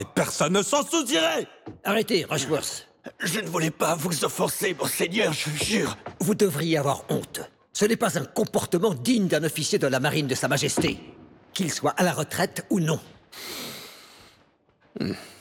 Et personne ne s'en soucierait. Arrêtez, Rushworth. Je ne voulais pas vous offenser, monseigneur, je vous jure. Vous devriez avoir honte. Ce n'est pas un comportement digne d'un officier de la marine de Sa Majesté. Qu'il soit à la retraite ou non.